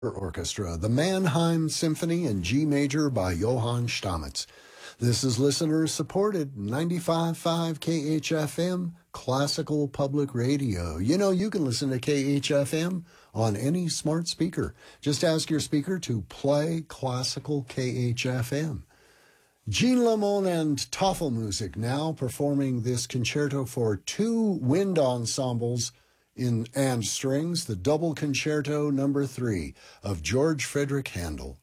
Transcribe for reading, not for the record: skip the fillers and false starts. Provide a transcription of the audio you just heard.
Orchestra, the Mannheim Symphony in G major by Johann Stamitz. This is listener-supported 95.5 KHFM, Classical Public Radio. You know, you can listen to KHFM on any smart speaker. Just ask your speaker to play classical KHFM. Jean Lamont and Tafelmusik now performing this concerto for two wind ensembles and strings, the Double Concerto No. 3 of George Frederick Handel.